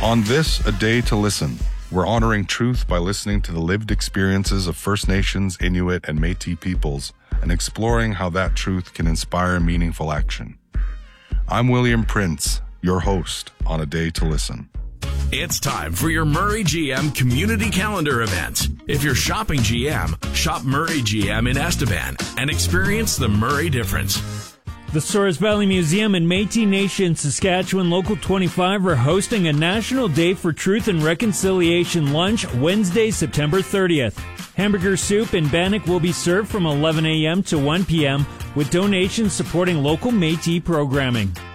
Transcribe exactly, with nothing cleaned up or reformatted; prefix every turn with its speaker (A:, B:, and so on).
A: On this, A Day to Listen, we're honoring truth by listening to the lived experiences of First Nations, Inuit, and Métis peoples and exploring how that truth can inspire meaningful action. I'm William Prince, your host on A Day to Listen.
B: It's time for your Murray G M community calendar event. If you're shopping G M, shop Murray G M in Estevan and experience the Murray difference.
C: The Souris Valley Museum and Métis Nation Saskatchewan Local twenty-five are hosting a National Day for Truth and Reconciliation lunch Wednesday, September thirtieth. Hamburger soup and bannock will be served from eleven a.m. to one p.m. with donations supporting local Métis programming.